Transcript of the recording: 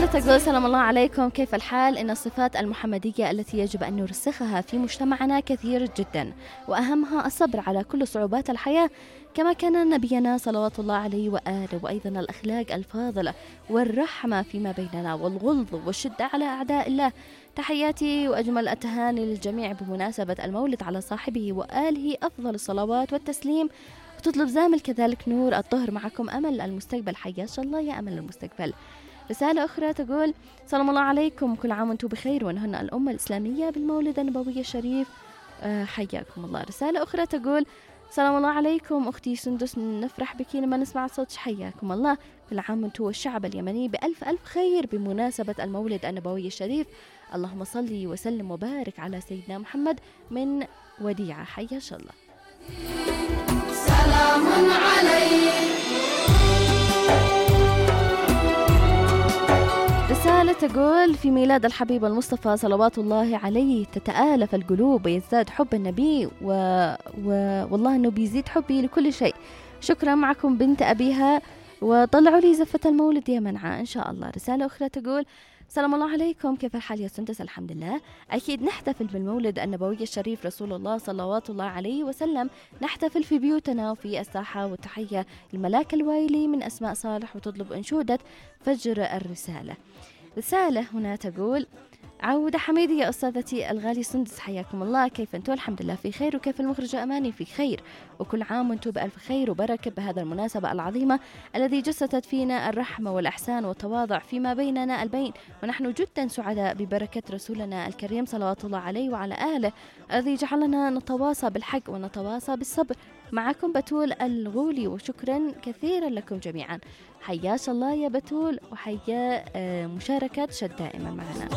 تقول سلام الله عليكم، كيف الحال؟ إن الصفات المحمدية التي يجب أن نرسخها في مجتمعنا كثير جدا، وأهمها الصبر على كل صعوبات الحياة كما كان نبينا صلوات الله عليه وآله، وأيضا الأخلاق الفاضلة والرحمة فيما بيننا والغلظ والشدة على أعداء الله. تحياتي وأجمل التهاني للجميع بمناسبة المولد على صاحبه وآله، أفضل الصلوات والتسليم. وتطلب زامل كذلك نور الطهر معكم أمل المستقبل. حياش الله يا أمل المستقبل. رسالة أخرى تقول سلام الله عليكم، كل عام وانتم بخير، ونهنئ الأمة الإسلامية بالمولد النبوي الشريف، حياكم الله. رسالة أخرى تقول سلام الله عليكم أختي سندس، نفرح بك لما نسمع صوتك، حياكم الله. كل عام وانتم والشعب اليمني بألف ألف خير بمناسبة المولد النبوي الشريف. اللهم صلي وسلم وبارك على سيدنا محمد. من وديعة، حياش الله. سلام عليك. رسالة تقول في ميلاد الحبيب المصطفى صلوات الله عليه تتآلف القلوب ويزداد حب النبي والله أنه بيزيد حبي لكل شيء. شكرا، معكم بنت أبيها، وطلعوا لي زفة المولد يا منعة إن شاء الله. رسالة أخرى تقول سلام الله عليكم، كيف الحال يا سندس؟ الحمد لله. أكيد نحتفل بالمولد النبوي الشريف رسول الله صلوات الله عليه وسلم، نحتفل في بيوتنا وفي الساحة. وتحية الملاك الوايلي من أسماء صالح، وتطلب أنشودة فجر الرسالة. رسالة هنا تقول عودة حميدة يا أستاذتي الغالي سندس، حياكم الله، كيف أنتوا؟ الحمد لله في خير، وكيف المخرجة أماني في خير، وكل عام وأنتوا بألف خير وبركة بهذا المناسبة العظيمة الذي جسدت فينا الرحمة والإحسان والتواضع فيما بيننا البين، ونحن جدا سعداء ببركة رسولنا الكريم صلوات الله عليه وعلى آله الذي جعلنا نتواصى بالحق ونتواصى بالصبر. معكم بتول الغولي، وشكرا كثيرا لكم جميعا. حياش الله يا بتول، وحيا مشاركة شد دائما معنا.